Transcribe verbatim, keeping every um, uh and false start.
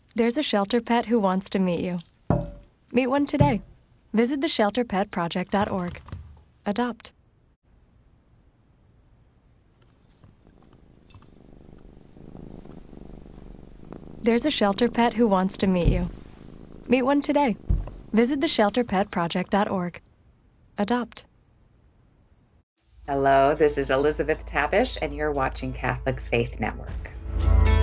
There's a shelter pet who wants to meet you. Meet one today. Visit the shelter pet project dot org. Adopt. There's a shelter pet who wants to meet you. Meet one today. Visit the shelter pet project dot org. Adopt. Hello, this is Elizabeth Tabish, and you're watching Catholic Faith Network.